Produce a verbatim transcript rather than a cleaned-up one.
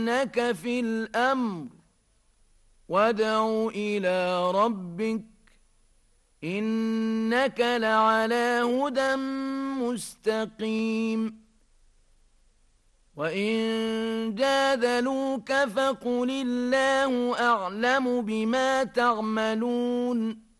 إنك في الأمر وادع إلى ربك إنك لعلى هدى مستقيم وإن جادلوك فقل الله أعلم بما تعملون